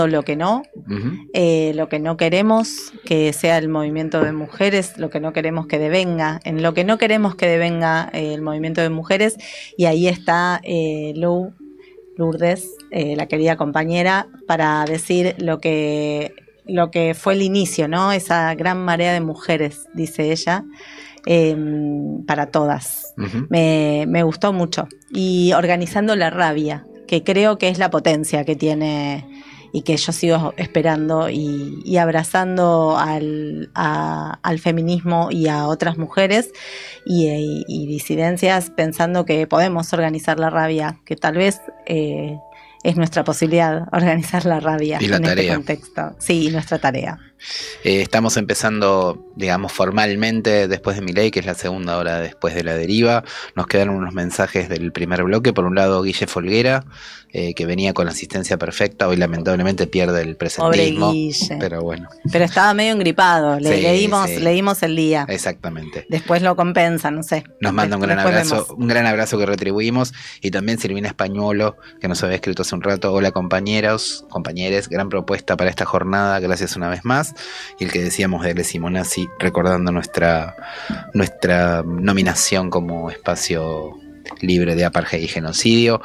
lo que no, lo que no queremos que sea el movimiento de mujeres, lo que no queremos que devenga, en lo que no queremos que devenga el movimiento de mujeres, y ahí está Lourdes, la querida compañera, para decir lo que fue el inicio, ¿no? Esa gran marea de mujeres, dice ella, para todas. Me gustó mucho. Y organizando la rabia, que creo que es la potencia que tiene y que yo sigo esperando y abrazando al feminismo y a otras mujeres y disidencias, pensando que podemos organizar la rabia, que tal vez es nuestra posibilidad organizar la rabia y la en tarea. este contexto. Sí, nuestra tarea. Estamos empezando, digamos, formalmente después de Milei, que es la segunda hora después de La Deriva. Nos quedaron unos mensajes del primer bloque. Por un lado, Guille Folguera, que venía con la asistencia perfecta. Hoy lamentablemente pierde el presentismo. Pobre Guille. Pero bueno. Pero estaba medio engripado. Le dimos el día. Exactamente. Después lo compensa, no sé. Nos manda un gran abrazo que retribuimos. Y también Silvina Españolo, que nos había escrito hace un rato. Hola compañeros, compañeres, gran propuesta para esta jornada. Gracias una vez más. Y el que decíamos de Ale Simonazzi, recordando nuestra nominación como espacio libre de apartheid y genocidio.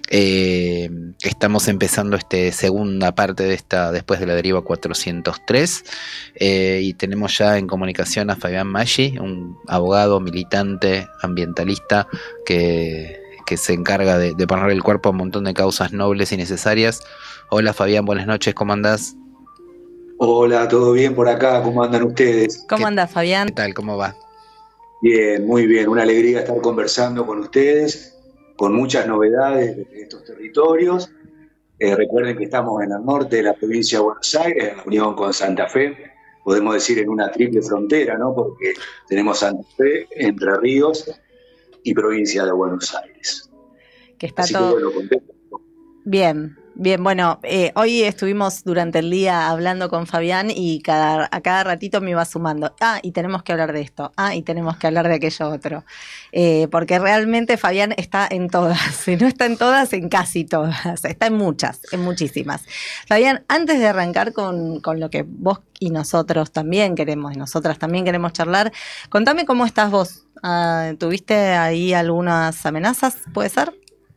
Estamos empezando esta segunda parte de esta después de La Deriva 403, y tenemos ya en comunicación a Fabián Maggi, un abogado, militante, ambientalista que se encarga de poner el cuerpo a un montón de causas nobles y necesarias. Hola Fabián, buenas noches, ¿cómo andás? Hola, ¿todo bien por acá? ¿Cómo andan ustedes? ¿Cómo andás, Fabián? ¿Qué tal? ¿Cómo va? Bien, muy bien. Una alegría estar conversando con ustedes, con muchas novedades de estos territorios. Recuerden que estamos en el norte de la provincia de Buenos Aires, en la unión con Santa Fe. Podemos decir en una triple frontera, ¿no? Porque tenemos Santa Fe, Entre Ríos y provincia de Buenos Aires. Que está así todo... que bueno, contento. Bien, bueno, hoy estuvimos durante el día hablando con Fabián y a cada ratito me iba sumando. Y tenemos que hablar de esto. Y tenemos que hablar de aquello otro. Porque realmente Fabián está en todas. Si no está en todas, en casi todas. Está en muchas, en muchísimas. Fabián, antes de arrancar con lo que vos y nosotros también queremos, y nosotras también queremos charlar, contame cómo estás vos. ¿Tuviste ahí algunas amenazas, puede ser?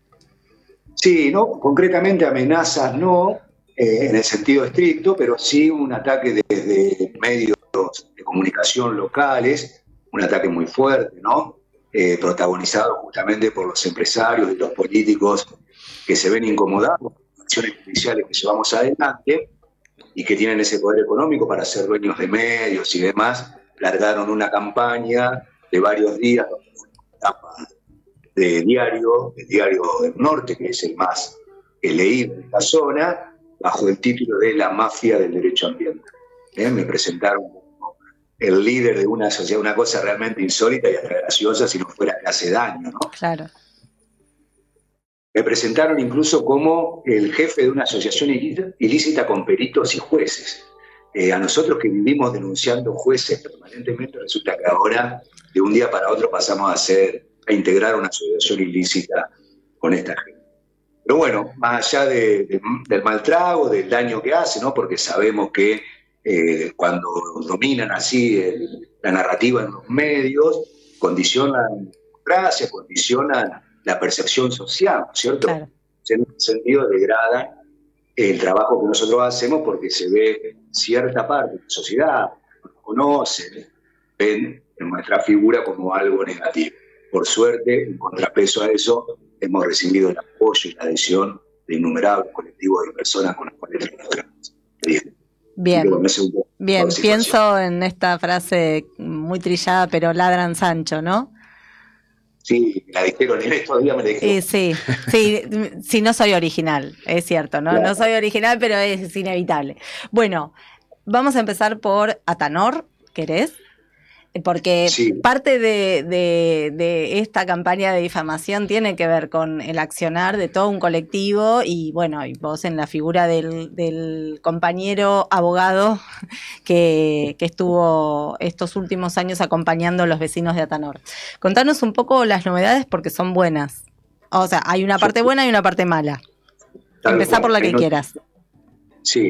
Sí, no, concretamente amenazas no, en el sentido estricto, pero sí un ataque desde medios de comunicación locales, un ataque muy fuerte, ¿no? Protagonizado justamente por los empresarios y los políticos que se ven incomodados por las acciones judiciales que llevamos adelante y que tienen ese poder económico para ser dueños de medios y demás. Largaron una campaña de varios días del diario del Norte, que es el más leído de esta zona, bajo el título de La Mafia del Derecho Ambiental. Me presentaron como el líder de una sociedad, una cosa realmente insólita y hasta graciosa si no fuera que hace daño, ¿no? Claro. Me presentaron incluso como el jefe de una asociación ilícita con peritos y jueces. A nosotros que vivimos denunciando jueces permanentemente, resulta que ahora, de un día para otro, pasamos a integrar una asociación ilícita con esta gente. Pero bueno, más allá del mal trago, del daño que hace, ¿no? Porque sabemos que cuando dominan así la narrativa en los medios, condicionan la democracia, condicionan la percepción social, ¿no es cierto? Claro. En ese sentido degradan el trabajo que nosotros hacemos porque se ve cierta parte de la sociedad, nos conocen, ven en nuestra figura como algo negativo. Por suerte, en contrapeso a eso, hemos recibido el apoyo y la adhesión de innumerables colectivos de personas con las cuales trabajamos. Bien, pienso en esta frase muy trillada, pero ladran Sancho, ¿no? Sí, la dijeron en estos días, me dijeron. Sí, no soy original, es cierto, ¿no? Claro. No soy original, pero es inevitable. Bueno, vamos a empezar por Atanor, ¿querés? Porque sí. Parte de esta campaña de difamación tiene que ver con el accionar de todo un colectivo y bueno, y vos en la figura del compañero abogado que estuvo estos últimos años acompañando a los vecinos de Atanor. Contanos un poco las novedades porque son buenas. O sea, hay una parte buena y una parte mala. Empezá por la que quieras. Sí,